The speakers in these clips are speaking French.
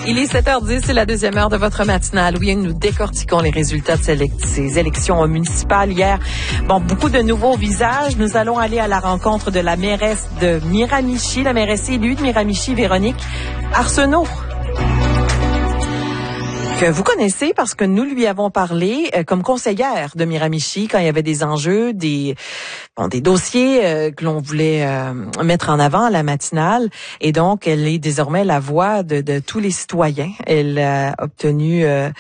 Il est 7h10, c'est la deuxième heure de votre matinale. Oui, nous décortiquons les résultats de ces élections municipales hier. Bon, beaucoup de nouveaux visages. Nous allons aller à la rencontre de la mairesse de Miramichi, la mairesse élue de Miramichi, Véronique Arsenault, que vous connaissez parce que nous lui avons parlé comme conseillère de Miramichi quand il y avait des enjeux, des dossiers que l'on voulait mettre en avant à la matinale. Et donc, elle est désormais la voix de tous les citoyens. Elle a obtenu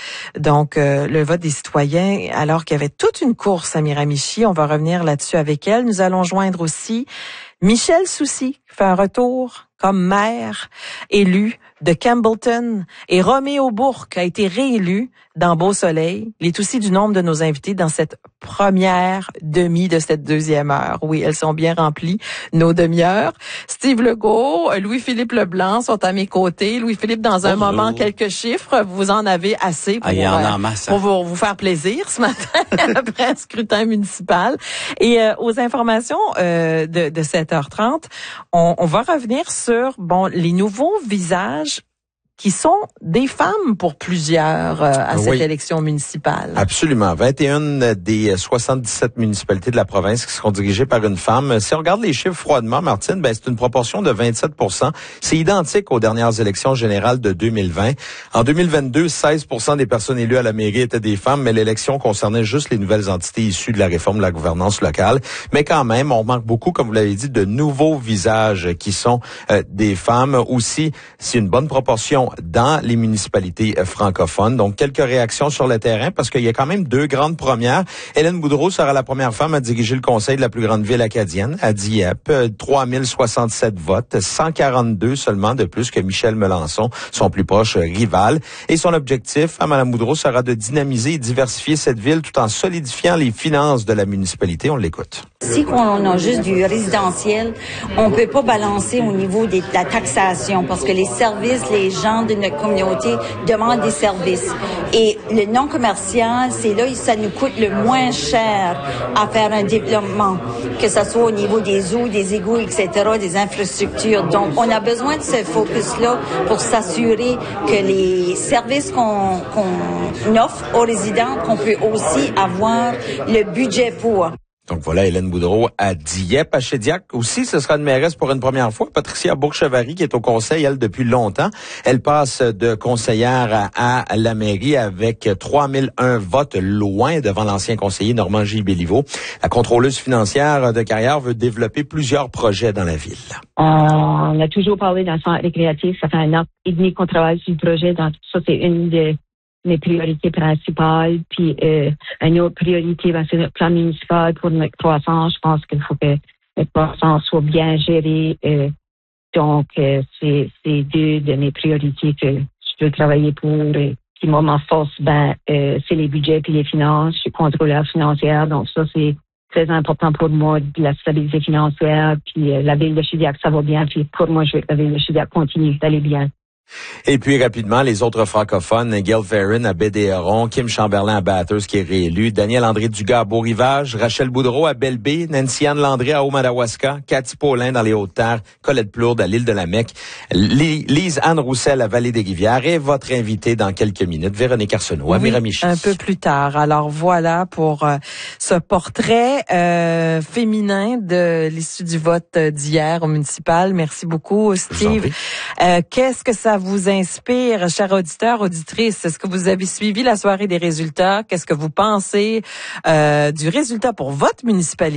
le vote des citoyens alors qu'il y avait toute une course à Miramichi. On va revenir là-dessus avec elle. Nous allons joindre aussi Michel Soucy, qui fait un retour comme maire élu de Campbellton, et Roméo Bourque a été réélu dans Beau-Soleil. Il est aussi du nombre de nos invités dans cette première demi de cette deuxième heure. Oui, elles sont bien remplies, nos demi-heures. Steve Legault, Louis-Philippe Leblanc sont à mes côtés. Louis-Philippe, dans un moment, quelques chiffres. Vous en avez assez pour vous faire plaisir ce matin après un scrutin municipal. Et aux informations de 7h30, on va revenir sur les nouveaux visages qui sont des femmes pour plusieurs à cette élection municipale. Absolument. 21 des 77 municipalités de la province qui seront dirigées par une femme. Si on regarde les chiffres froidement, Martine, c'est une proportion de 27%. C'est identique aux dernières élections générales de 2020. En 2022, 16% des personnes élues à la mairie étaient des femmes, mais l'élection concernait juste les nouvelles entités issues de la réforme de la gouvernance locale. Mais quand même, on remarque beaucoup, comme vous l'avez dit, de nouveaux visages qui sont des femmes. Aussi, c'est une bonne proportion dans les municipalités francophones. Donc, quelques réactions sur le terrain parce qu'il y a quand même deux grandes premières. Hélène Boudreau sera la première femme à diriger le conseil de la plus grande ville acadienne, à Dieppe. 3067 votes, 142 seulement de plus que Michel Melançon, son plus proche rival. Et son objectif à Mme Boudreau sera de dynamiser et diversifier cette ville tout en solidifiant les finances de la municipalité. On l'écoute. Si on a juste du résidentiel, on peut pas balancer au niveau de la taxation parce que les services, les gens de notre communauté demandent des services. Et le non commercial, c'est là où ça nous coûte le moins cher à faire un développement, que ce soit au niveau des eaux, des égouts, etc., des infrastructures. Donc, on a besoin de ce focus-là pour s'assurer que les services qu'on offre aux résidents, qu'on peut aussi avoir le budget pour. Donc voilà, Hélène Boudreau à Dieppe. À Shediac aussi, ce sera une mairesse pour une première fois. Patricia Bourque-Chevary, qui est au conseil, elle, depuis longtemps. Elle passe de conseillère à la mairie avec 3001 votes, loin devant l'ancien conseiller Normand J. Béliveau. La contrôleuse financière de carrière veut développer plusieurs projets dans la ville. On a toujours parlé d'un centre récréatif. Ça fait 1 an et demi qu'on travaille sur le projet. Donc, ça, c'est une de mes priorités principales. Puis une autre priorité, c'est notre plan municipal pour notre croissance. Je pense qu'il faut que notre croissance soit bien gérée. Donc, c'est deux de mes priorités que je veux travailler pour. Puis moi, ma force, c'est les budgets puis les finances. Je suis contrôleur financière, donc ça, c'est très important pour moi, de la stabilité financière. Puis la ville de Shediac, ça va bien. Puis pour moi, je veux que la ville de Shediac continue d'aller bien. Et puis, rapidement, les autres francophones, Gail Ferrin à Baie-des-Hérons, Kim Chamberlain à Bathurst qui est réélu, Daniel André Dugas à Beau-Rivage, Rachel Boudreau à Belle-Baie, Nancy-Anne Landry à Haut-Madawaska, Cathy Paulin dans les Hautes-Terres, Colette Plourde à l'Île-de-la-Mecque, Lise-Anne Roussel à Vallée-des-Rivières et votre invitée dans quelques minutes, Véronique Arsenault à Miramichi. Un peu plus tard. Alors voilà pour ce portrait féminin de l'issue du vote d'hier au municipal. Merci beaucoup, Steve. Qu'est-ce que ça vous inspire, chers auditeurs, auditrices? Est-ce que vous avez suivi la soirée des résultats? Qu'est-ce que vous pensez du résultat pour votre municipalité?